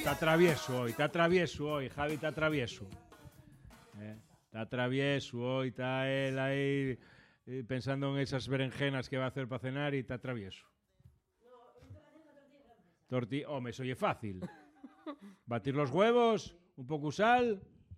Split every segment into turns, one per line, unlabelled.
Está travieso hoy, Javi, está travieso. Está travieso hoy, está él ahí pensando en esas berenjenas que va a hacer para cenar y está travieso. Tortilla, hombre, eso oye fácil. Batir los huevos, un poco sal.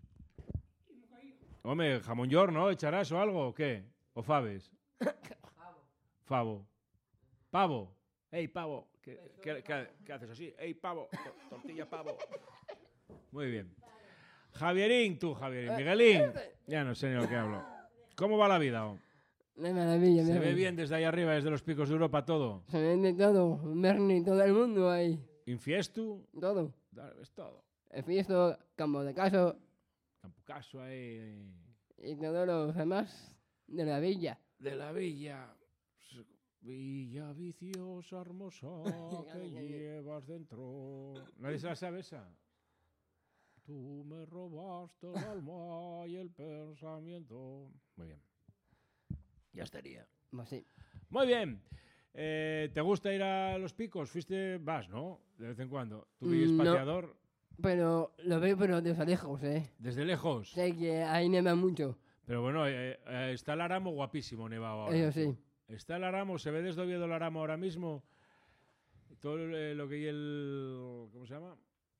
Hombre, jamón york, ¿no? ¿Echarás o algo o qué? ¿O faves? Favo. Pavo. ¡Ey, pavo! ¿Qué haces así? ¡Ey, pavo! Tortilla, pavo. Muy bien. Javierín, Miguelín. Ya no sé ni lo que hablo. ¿Cómo va la vida?
De maravilla.
¿Se ve bien desde ahí arriba, desde los picos de Europa, todo?
Se ve de todo. Berni, todo el mundo ahí.
¿Infiestu?
Todo.
Es todo.
El fiesto, campo de caso.
Campo caso ahí.
Y todos los demás de la villa.
De la villa. Villa viciosa, hermosa, que llevas dentro. ¿Nadie se la sabe esa? Tú me robaste el alma y el pensamiento. Muy bien. Ya estaría.
Pues sí.
Muy bien. ¿Te gusta ir a los picos? Vas, ¿no? De vez en cuando. ¿Tú vives pateador?
Pero lo veo pero desde lejos,
¿Desde lejos?
Sé que ahí neva mucho.
Pero bueno, está el Aramo guapísimo nevado ahora.
Eso sí.
Está el Aramo, se ve desde Oviedo el Aramo ahora mismo. Todo lo que hay el... ¿Cómo se llama?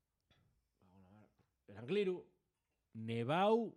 El Angliru. Nevau.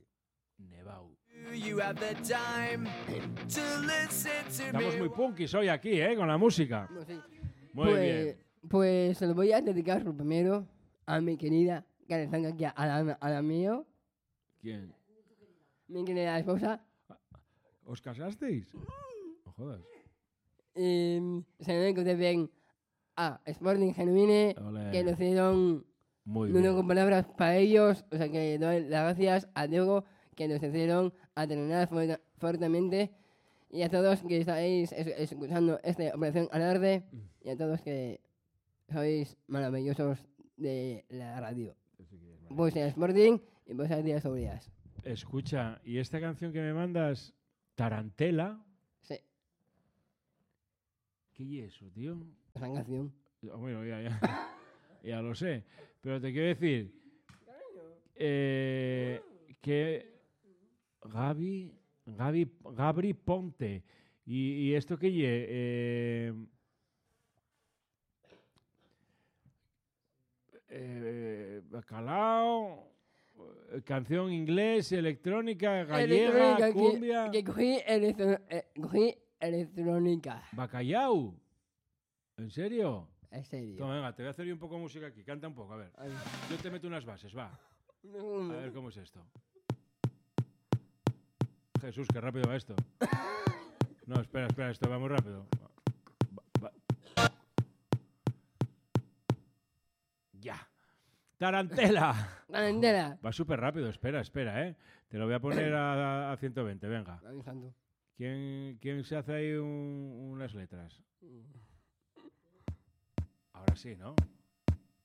Estamos muy punkis hoy aquí, con la música.
Pues sí.
Muy bien.
Pues se lo voy a dedicar lo primero a mi querida, que están aquí a la mío.
¿Quién?
Mi querida esposa.
¿Os casasteis? No jodas.
Se lo dedico también a Sporting Genuine,
Olé.
que lo hicieron
Muy
no
bien.
con palabras para ellos. O sea que doy las gracias a Diego, que nos hicieron a entrenar fuertemente. Y a todos que estáis escuchando esta Operación Alarde. Y a todos que sois maravillosos de la radio. Pues en Sporting y pues a días sobre días.
Escucha, ¿y esta canción que me mandas, Tarantela?
Sí,
¿Qué es eso, tío?
esa canción.
Bueno, ya lo sé. Pero te quiero decir que Gabri Ponte. ¿Y esto qué ye? Bacalao, canción inglés, electrónica, gallega,
Electrónica,
cumbia.
Que cogí electrónica.
Bacallau. ¿En serio?
En serio.
Toma, venga, te voy a hacer yo un poco de música aquí. Canta un poco, a ver.
Ay.
Yo te meto unas bases, va. A ver cómo es esto. Jesús, qué rápido va esto. No, espera, esto va muy rápido. Ya. Tarantela.
Tarantela.
Va súper rápido, espera, Te lo voy a poner a 120, venga.
Avisando.
¿Quién se hace ahí unas letras? Ahora sí, ¿no?